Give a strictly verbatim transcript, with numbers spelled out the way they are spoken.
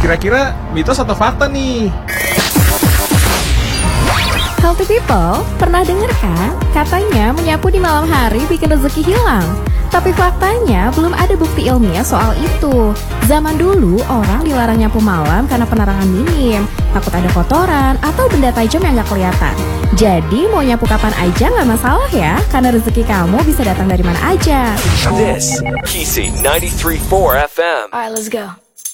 Kira-kira mitos atau fakta nih? Healthy people, pernah dengar kan? Katanya menyapu di malam hari bikin rezeki hilang. Tapi faktanya belum ada bukti ilmiah soal itu. Zaman dulu orang dilarang nyapu malam karena penerangan minim, takut ada kotoran atau benda tajam yang gak kelihatan. Jadi mau nyapu kapan aja gak masalah ya, karena rezeki kamu bisa datang dari mana aja. This, Kisi ninety-three point four F M. Alright, let's go.